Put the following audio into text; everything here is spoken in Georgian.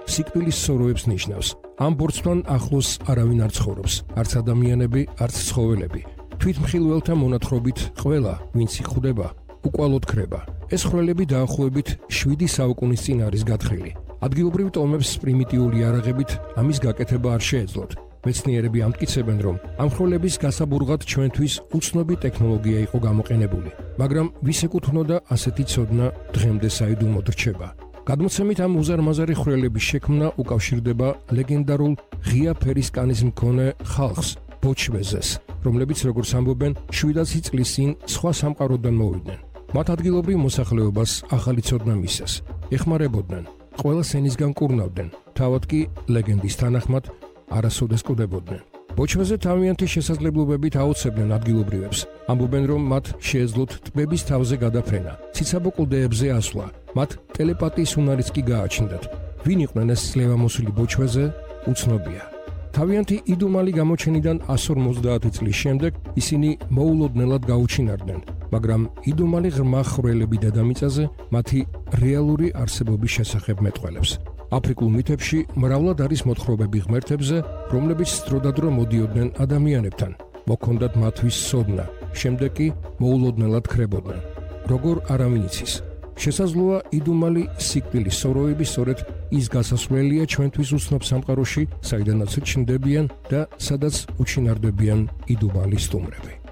სიკვდილის სოროებს ნიშნავს. ამ ბორცვთან ახლოს არავინ არ ცხოვრობს, არც ადამიანები, არც ცხოველები. თვითმხილველთა მონათხრობით ყველა, ვინც იხუდება, უკვალოდ ქრება. ეს ხვრელები დაახლოებით 7 საუკუნის წინ არის გათხრილი. ადგილობრივ ტომებს პრიმიტიული იარაღებით ამის გაკეთება არ შეეძლოთ. მეცნიერები ამტკიცებენ, რომ ამ ხვრელების გასაბურღად ჩვენთვის უცნობი ტექნოლოგია იყო გამოყენებული, მაგრამ ვის ეკუთვნოდა ასეთი ცოდნა დღემდე საიდუმლოდ რჩება. გადმოცემით ამ უზარმაზარი ხვრელების შექმნა უკავშირდება ლეგენდარულ ღია ფერის კანის მქონე ხალხს, ბოჩვეზეს, რომლებიც, როგორც ამბობენ, 700 წლის წინ სხვა სამყაროდან მოვიდნენ. მათ ადგილობრივ მოსახლეობას ახალი ცოდნა მისცეს. ეხმარებოდნენ, ყველა სენისგან კურნავდნენ, თავად კი ლეგენდის თანახმად არასოდეს კვდებოდნენ. ბოჩვეზე თავიანთი შესაძლებლობებით აოცებდნენ ადგილობრივებს. ამბობენ, რომ მათ შეეძლოთ ტბების თავზე გადაფრენა, ციცაბო კლდეებზე ასვლა, მათ ტელეპათიის უნარიც კი გააჩნდათ. ვინ იყვნენ ეს ძლევამოსილი ბოჩვეზე, უცნობია. თავიანთი იდუმალი გამოჩენიდან 150 წლის შემდეგ ისინი მოულოდნელად გაუჩინარდნენ, მაგრამ იდუმალი ღრმა ხვრელები დედამიწაზე მათი რეალური არსებობის შესახებ მეტყველებს. აფრიკულ მითებში მრავლად არის მოთხრობები ღმერთებზე, რომლებიც დროდადრო მოდიოდნენ ადამიანებთან, მოქონდათ მათთვის სოდნა, შემდეგ კი მოულოდნელად ქრებოდნენ. როგორ არავინ იცის. შესაძლოა იდუმალი სიკვდილის სოროები სწორედ ის გასასვლელია ჩვენთვის უცნობ სამყაროში, საიდანაც ჩნდებიან და სადაც უჩინარდებიან იდუმალი სტუმრები.